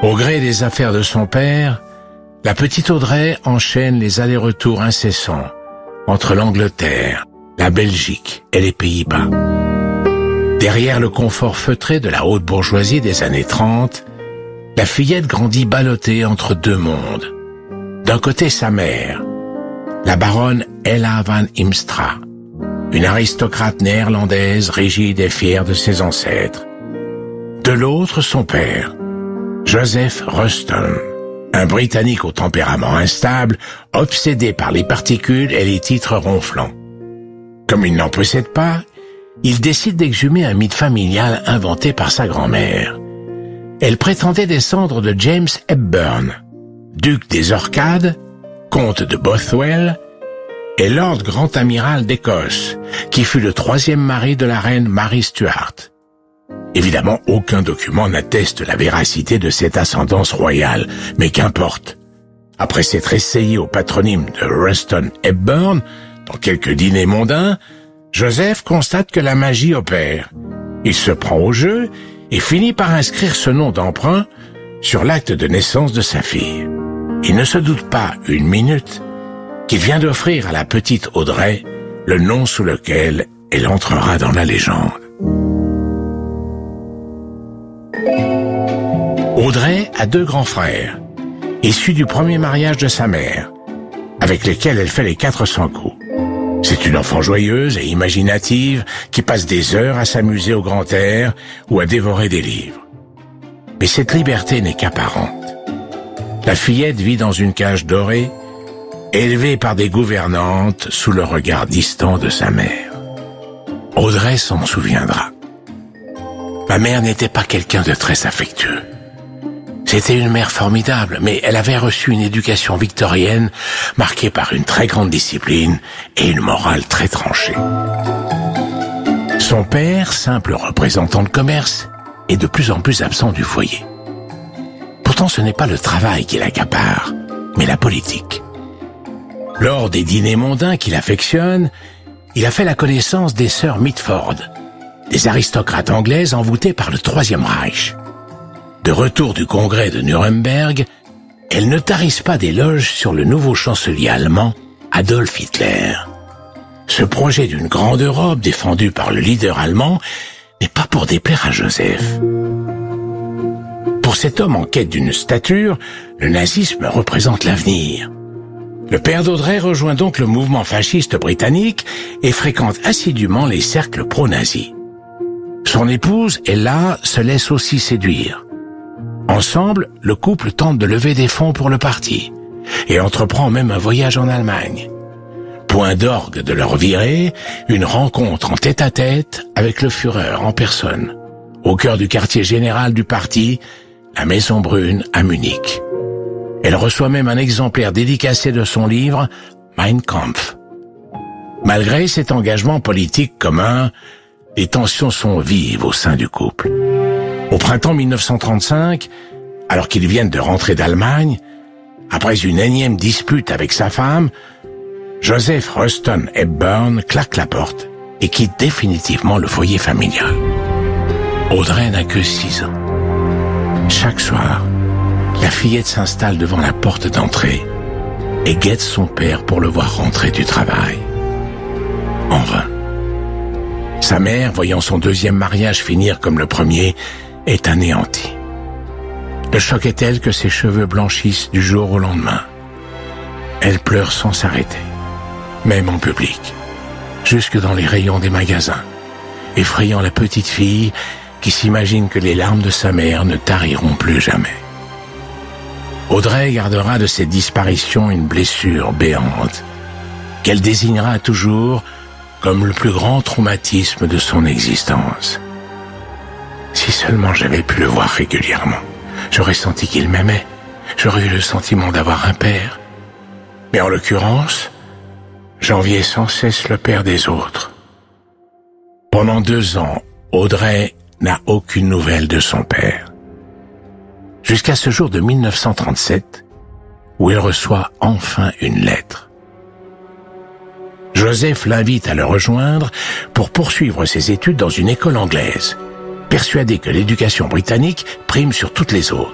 Au gré des affaires de son père, la petite Audrey enchaîne les allers-retours incessants entre l'Angleterre, la Belgique et les Pays-Bas. Derrière le confort feutré de la haute bourgeoisie des années 30, la fillette grandit ballottée entre deux mondes. D'un côté, sa mère, la baronne Ella van Imstra, une aristocrate néerlandaise rigide et fière de ses ancêtres. De l'autre, son père, Joseph Ruston, un Britannique au tempérament instable, obsédé par les particules et les titres ronflants. Comme il n'en possède pas, il décide d'exhumer un mythe familial inventé par sa grand-mère. Elle prétendait descendre de James Hepburn, duc des Orcades, comte de Bothwell, et Lord Grand Amiral d'Écosse, qui fut le troisième mari de la reine Marie Stuart. Évidemment, aucun document n'atteste la véracité de cette ascendance royale, mais qu'importe. Après s'être essayé au patronyme de Ruston Hepburn, dans quelques dîners mondains, Joseph constate que la magie opère. Il se prend au jeu et finit par inscrire ce nom d'emprunt sur l'acte de naissance de sa fille. Il ne se doute pas une minute qu'il vient d'offrir à la petite Audrey le nom sous lequel elle entrera dans la légende. Audrey a deux grands frères, issus du premier mariage de sa mère, avec lesquels elle fait les 400 coups. C'est une enfant joyeuse et imaginative qui passe des heures à s'amuser au grand air ou à dévorer des livres. Mais cette liberté n'est qu'apparente. La fillette vit dans une cage dorée, élevée par des gouvernantes sous le regard distant de sa mère. Audrey s'en souviendra. Ma mère n'était pas quelqu'un de très affectueux. C'était une mère formidable, mais elle avait reçu une éducation victorienne marquée par une très grande discipline et une morale très tranchée. Son père, simple représentant de commerce, est de plus en plus absent du foyer. Pourtant, ce n'est pas le travail qui l'accapare, mais la politique. Lors des dîners mondains qu'il affectionne, il a fait la connaissance des sœurs Mitford, des aristocrates anglaises envoûtées par le Troisième Reich. De retour du congrès de Nuremberg, elles ne tarissent pas d'éloges sur le nouveau chancelier allemand, Adolf Hitler. Ce projet d'une grande Europe défendu par le leader allemand n'est pas pour déplaire à Joseph. Pour cet homme en quête d'une stature, le nazisme représente l'avenir. Le père d'Audrey rejoint donc le mouvement fasciste britannique et fréquente assidûment les cercles pro-nazis. Son épouse, Ella, se laisse aussi séduire. Ensemble, le couple tente de lever des fonds pour le parti et entreprend même un voyage en Allemagne. Point d'orgue de leur virée, une rencontre en tête-à-tête avec le Führer en personne, au cœur du quartier général du parti, la Maison Brune à Munich. Elle reçoit même un exemplaire dédicacé de son livre Mein Kampf. Malgré cet engagement politique commun, les tensions sont vives au sein du couple. Au printemps 1935, alors qu'ils viennent de rentrer d'Allemagne, après une énième dispute avec sa femme, Joseph Ruston Hepburn claque la porte et quitte définitivement le foyer familial. Audrey n'a que 6 ans. Chaque soir, la fillette s'installe devant la porte d'entrée et guette son père pour le voir rentrer du travail. En vain. Sa mère, voyant son deuxième mariage finir comme le premier, est anéantie. Le choc est tel que ses cheveux blanchissent du jour au lendemain. Elle pleure sans s'arrêter, même en public, jusque dans les rayons des magasins, effrayant la petite fille qui s'imagine que les larmes de sa mère ne tariront plus jamais. Audrey gardera de cette disparition une blessure béante, qu'elle désignera toujours comme le plus grand traumatisme de son existence. Si seulement j'avais pu le voir régulièrement, j'aurais senti qu'il m'aimait, j'aurais eu le sentiment d'avoir un père. Mais en l'occurrence, j'enviais sans cesse le père des autres. Pendant 2 ans, Audrey n'a aucune nouvelle de son père. Jusqu'à ce jour de 1937, où elle reçoit enfin une lettre. Joseph l'invite à le rejoindre pour poursuivre ses études dans une école anglaise, persuadé que l'éducation britannique prime sur toutes les autres.